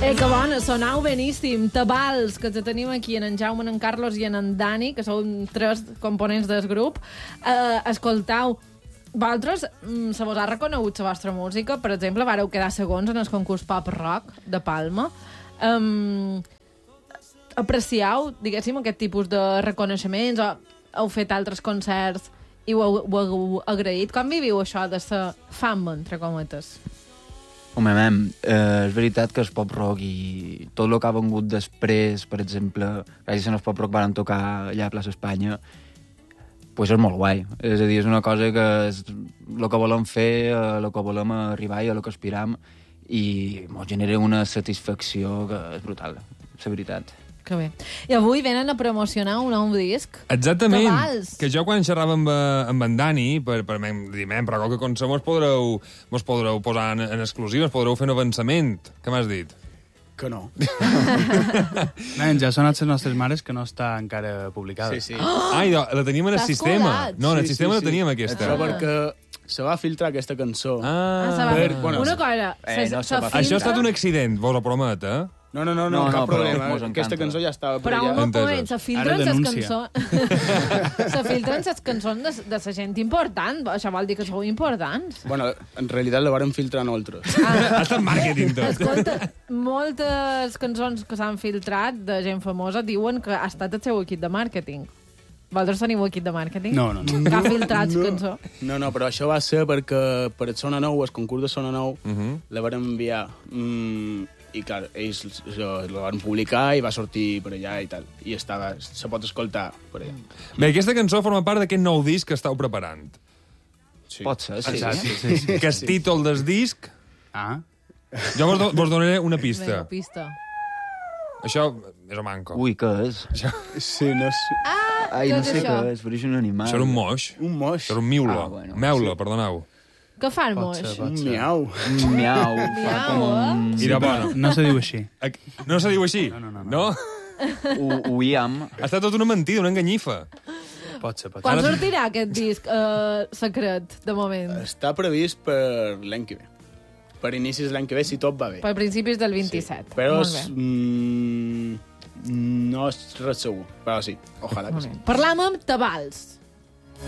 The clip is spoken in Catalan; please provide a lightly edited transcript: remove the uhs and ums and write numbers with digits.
Que bona, sonau beníssim. Tabals, que tenim aquí en Jaume, en Carlos i en Dani, que són 3 components del grup. Escoltau, vosaltres se vos ha reconegut la vostra música. Per exemple, vareu quedar segons en el concurs Pop Rock de Palma. Apreciau, diguéssim, aquest tipus de reconeixements, o heu fet altres concerts i ho heu agraït? Com viviu això de ser fama, entre cometes? Home, és veritat que el pop-rock i tot el que ha vengut després, per exemple, gràcies al pop-rock van tocar allà a Plaça Espanya, pues és molt guai. És a dir, és una cosa que és el que volem fer, el que volem arribar i a el que aspiram, i ens genera una satisfacció que és brutal, la veritat. Que bé. I avui venen a promocionar un nou disc. Exactament. Tabals. Que jo quan xerrava amb en Dani, per dir, però qualque cançó mos podreu posar en exclusiva, mos podreu fer un avançament. Què m'has dit? Que no. Ja ha sonat les nostres mares que no està encara publicada. Sí. Ai, la teníem en el T'has sistema. colat. No, en el Sí, sistema sí, la teníem, sí. aquesta. Això perquè se va filtrar aquesta cançó. Se va Per- fer. bueno, Una cosa, no se va fer. Això ha estat un accident, vos ho promet, eh? No, No, cap però problema. mos encanta. Aquesta cançó ja estava per però un allà. moment, se filtren Ara les denúncia. cançons... se filtren les cançons de la gent important. Això vol dir que sou importants. Bueno, en realitat la varen filtrar nosaltres. Ha estat màrqueting, tot. Escolta, moltes cançons que s'han filtrat de gent famosa diuen que ha estat el seu equip de màrqueting. Vosaltres teniu equip de màrqueting? No. Que ha filtrat la cançó? No, però això va ser perquè per el Sona Nou, el concurs de Sona Nou, la varen enviar i, clar, ells la van publicar i va sortir per allà i tal. I se pot escoltar per allà. Bé, aquesta cançó forma part d'aquest nou disc que estàu preparant. Sí. Pot ser, sí. Exacte, sí. Que el títol del disc... Ah, Jo vos donaré una pista. Vinga, pista. Això és un manco. Ui, què és? Sí, no és... Ai, què no és sé això? què és, però és un animal. Això era un moix. Un moix. Això era un miula. Ah, bueno, Meula, perdoneu. Què fa el pot moix? ser, Un pot ser. miau. Un miau. Fa Miau, com un... Mira, bueno. No se diu així. No se diu així? No? Uiam. Ha estat tota una mentida, una enganyifa. Pot ser. Quan sortirà aquest disc secret, de moment? Està previst per l'any que ve. Per inicis de l'any que ve, si tot va bé. Per principis del 27. Però Molt bé. no és res segur. Però sí, ojalà que sí. Parlam amb Tabals.